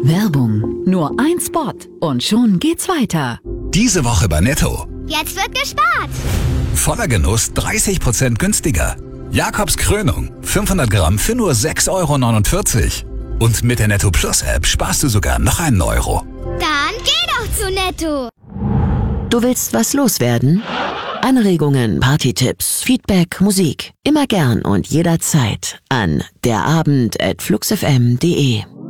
Werbung. Nur ein Spot und schon geht's weiter. Diese Woche bei Netto. Jetzt wird gespart. Voller Genuss 30% günstiger. Jakobs Krönung 500 Gramm für nur 6,49 €. Und mit der Netto Plus App sparst du sogar noch einen Euro. Dann geh doch zu Netto. Du willst was loswerden? Anregungen, Partytipps, Feedback, Musik. Immer gern und jederzeit an derabend@fluxfm.de.